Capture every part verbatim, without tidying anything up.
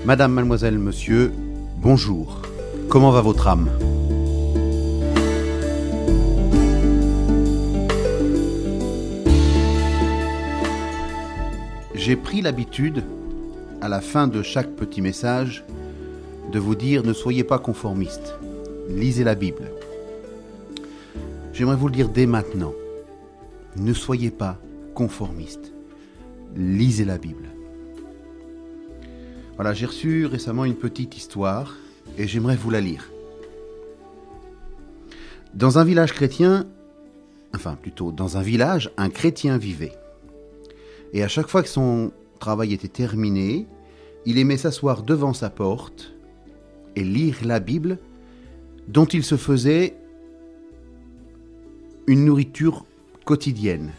Madame, mademoiselle, monsieur, bonjour. Comment va votre âme ? J'ai pris l'habitude, à la fin de chaque petit message, de vous dire ne soyez pas conformistes, lisez la Bible. J'aimerais vous le dire dès maintenant, ne soyez pas conformistes, lisez la Bible. Voilà, j'ai reçu récemment une petite histoire et j'aimerais vous la lire. Dans un village chrétien, enfin plutôt dans un village, un chrétien vivait. Et à chaque fois que son travail était terminé, il aimait s'asseoir devant sa porte et lire la Bible dont il se faisait une nourriture quotidienne.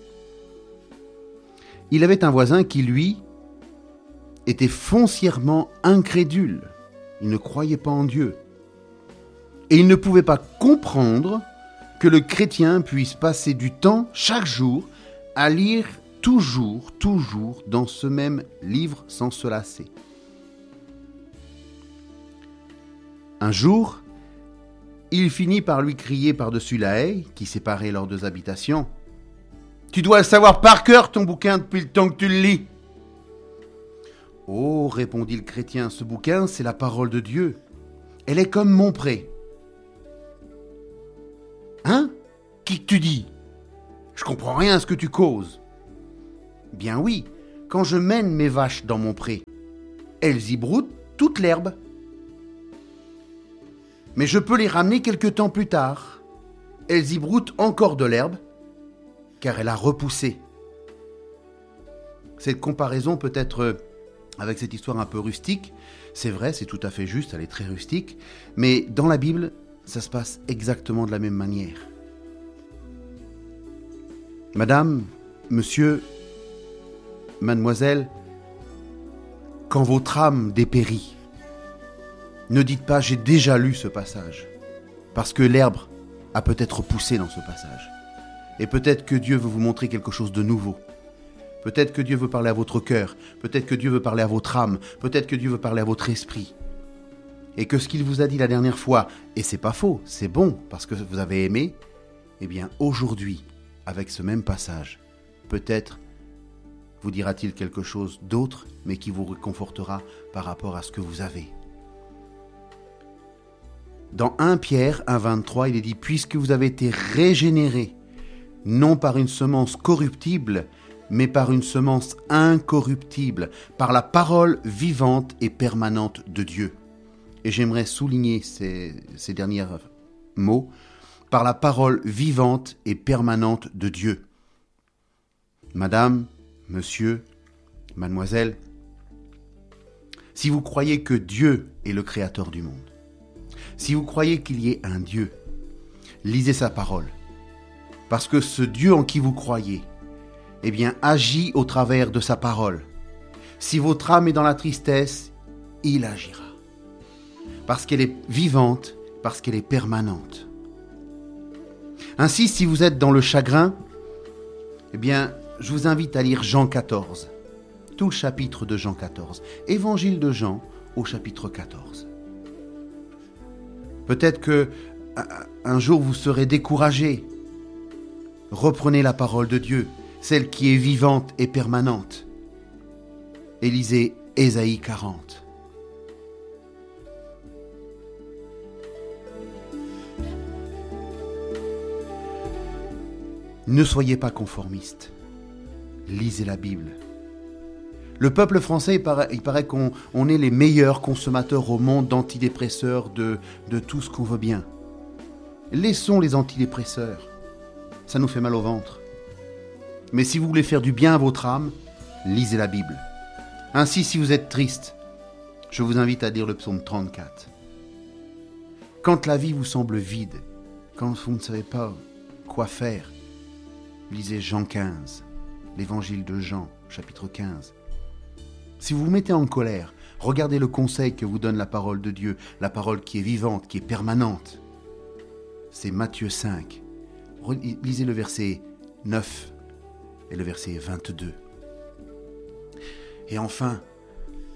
Il avait un voisin qui, lui, était foncièrement incrédule. Il ne croyait pas en Dieu. Et il ne pouvait pas comprendre que le chrétien puisse passer du temps chaque jour à lire toujours, toujours dans ce même livre sans se lasser. Un jour, il finit par lui crier par-dessus la haie qui séparait leurs deux habitations. « Tu dois le savoir par cœur, ton bouquin, depuis le temps que tu le lis. » « Oh, répondit le chrétien, ce bouquin, c'est la parole de Dieu. Elle est comme mon pré. »« Hein ? Qui que tu dis ? Je comprends rien à ce que tu causes. »« Bien oui, quand je mène mes vaches dans mon pré, elles y broutent toute l'herbe. Mais je peux les ramener quelque temps plus tard. Elles y broutent encore de l'herbe, car elle a repoussé. » Cette comparaison peut être... avec cette histoire un peu rustique, c'est vrai, c'est tout à fait juste, elle est très rustique, mais dans la Bible, ça se passe exactement de la même manière. Madame, monsieur, mademoiselle, quand votre âme dépérit, ne dites pas « j'ai déjà lu ce passage », parce que l'herbe a peut-être poussé dans ce passage. Et peut-être que Dieu veut vous montrer quelque chose de nouveau. Peut-être que Dieu veut parler à votre cœur, peut-être que Dieu veut parler à votre âme, peut-être que Dieu veut parler à votre esprit. Et que ce qu'il vous a dit la dernière fois, et c'est pas faux, c'est bon, parce que vous avez aimé, eh bien aujourd'hui, avec ce même passage, peut-être vous dira-t-il quelque chose d'autre, mais qui vous réconfortera par rapport à ce que vous avez. Dans premier Pierre un vingt-trois, il est dit « Puisque vous avez été régénérés, non par une semence corruptible, mais par une semence incorruptible, par la parole vivante et permanente de Dieu. » Et j'aimerais souligner ces, ces derniers mots, par la parole vivante et permanente de Dieu. Madame, monsieur, mademoiselle, si vous croyez que Dieu est le créateur du monde, si vous croyez qu'il y ait un Dieu, lisez sa parole, parce que ce Dieu en qui vous croyez, eh bien, agit au travers de sa parole. Si votre âme est dans la tristesse, il agira. Parce qu'elle est vivante, parce qu'elle est permanente. Ainsi, si vous êtes dans le chagrin, eh bien, je vous invite à lire Jean quatorze. Tout le chapitre de Jean quatorze. Évangile de Jean au chapitre quatorze. Peut-être que un jour vous serez découragé. Reprenez la parole de Dieu, celle qui est vivante et permanente. Et lisez Ésaïe quarante. Ne soyez pas conformistes. Lisez la Bible. Le peuple français, il paraît, il paraît qu'on on est les meilleurs consommateurs au monde d'antidépresseurs, de, de tout ce qu'on veut bien. Laissons les antidépresseurs. Ça nous fait mal au ventre. Mais si vous voulez faire du bien à votre âme, lisez la Bible. Ainsi, si vous êtes triste, je vous invite à lire le psaume trente-quatre. Quand la vie vous semble vide, quand vous ne savez pas quoi faire, lisez Jean quinze, l'évangile de Jean, chapitre quinze. Si vous vous mettez en colère, regardez le conseil que vous donne la parole de Dieu, la parole qui est vivante, qui est permanente. C'est Matthieu cinq. Lisez le verset neuf et le verset vingt-deux. Et enfin,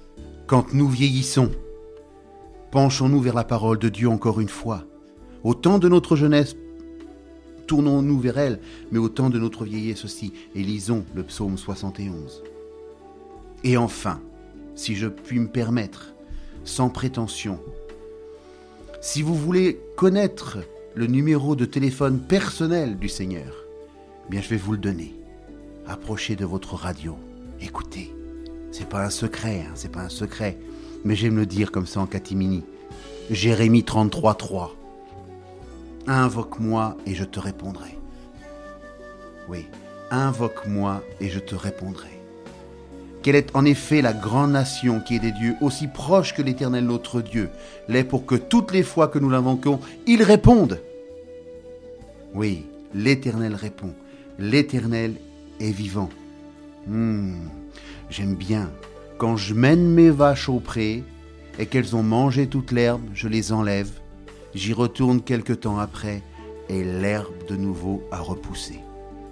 Quand nous vieillissons, penchons-nous vers la parole de Dieu encore une fois. Au temps de notre jeunesse, tournons-nous vers elle, mais au temps de notre vieillesse aussi, et lisons le psaume soixante et onze. Et enfin, si je puis me permettre, sans prétention, si vous voulez connaître le numéro de téléphone personnel du Seigneur, eh bien je vais vous le donner. Approchez de votre radio, écoutez. C'est pas un secret, hein, c'est pas un secret, mais j'aime le dire comme ça en catimini. Jérémie trente-trois, trois. Invoque-moi et je te répondrai. Oui, invoque-moi et je te répondrai. Quelle est en effet la grande nation qui est des dieux, aussi proche que l'Éternel notre Dieu, l'est pour que toutes les fois que nous l'invoquons, il réponde. Oui, l'Éternel répond. L'Éternel est vivant. Hmm, j'aime bien. Quand je mène mes vaches au pré et qu'elles ont mangé toute l'herbe, je les enlève. J'y retourne quelque temps après et l'herbe de nouveau a repoussé.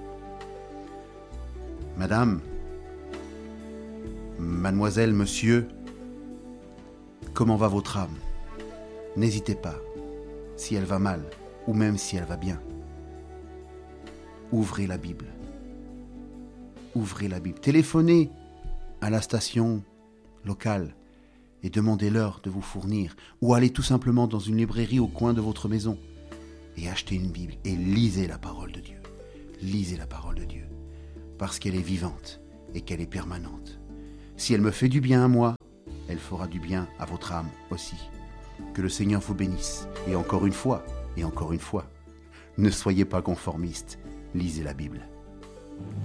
Madame, mademoiselle, monsieur, comment va votre âme? N'hésitez pas, si elle va mal ou même si elle va bien. Ouvrez la Bible. Ouvrez la Bible. Téléphonez à la station locale et demandez-leur de vous fournir, ou allez tout simplement dans une librairie au coin de votre maison et achetez une Bible et lisez la parole de Dieu. Lisez la parole de Dieu, parce qu'elle est vivante et qu'elle est permanente. Si elle me fait du bien à moi, elle fera du bien à votre âme aussi. Que le Seigneur vous bénisse. Et encore une fois, et encore une fois, ne soyez pas conformistes, lisez la Bible.